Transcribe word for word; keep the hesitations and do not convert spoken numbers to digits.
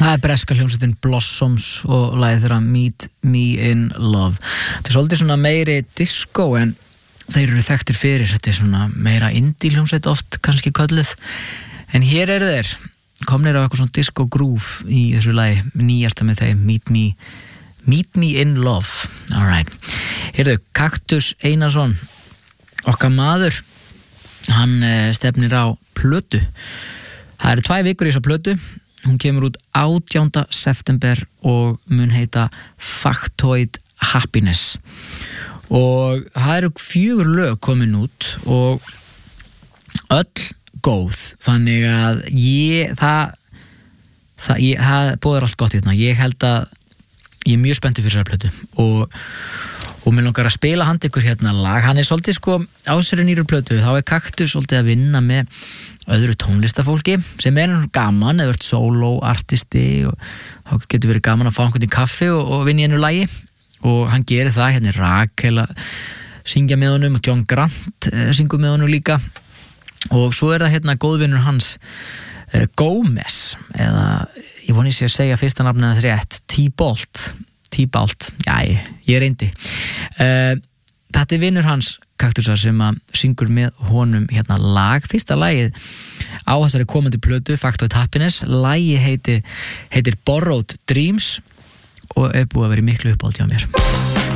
Það er breska hljómsveitin Blossoms og lagið þeirra Meet Me in Love. Þetta er svolítið svona meiri disco en þeir eru þekktir fyrir. Þetta er svona meira indie hljómsveit oft kannski kölluð. En hér eru þeir komnir á eitthvað svona disco groove í þessu lagi, nýjasta með þeim Meet Me, Meet Me in Love. Alright. Heyrðu, Kaktus Einarsson, okkar maður, hann stefnir á plötu. Það eru tvær vikur í þessa plötu. Hún kemur út átjánda september og mun heita Factoid Happiness. Og það eru fjögur lög komin út og öll góð. Þannig að ég, það, það, ég, það bóðar allt gott hérna. Ég held að ég er mjög spenntur fyrir þessari plötu og og mér langar að spila hand ykkur hérna lag. Hann er svolítið sko á þessari nýru plötu, þá er Kaktus svolítið að vinna með öðru tónlistafólki sem er gaman, eða verið solo-artisti og þá getur verið gaman að fá einhvern í kaffi og, og vinna í einu lagi og hann gerir það, hérna er Rakel að syngja með honum og John Grant eh, syngur með honum líka og svo er það hérna góðvinur hans eh, Gómez eða ég voni sér að segja fyrsta nafnið hans rétt, T-Bolt T-Bolt, já ég, ég reyndi uh, þetta er vinur hans Kaktusar sem að syngur með honum hérna lag, fyrsta lagið á þessari komandi plötu Factoid Happiness, lagið heiti, heitir Borrowed Dreams og er búið að vera miklu uppáhald hjá mér.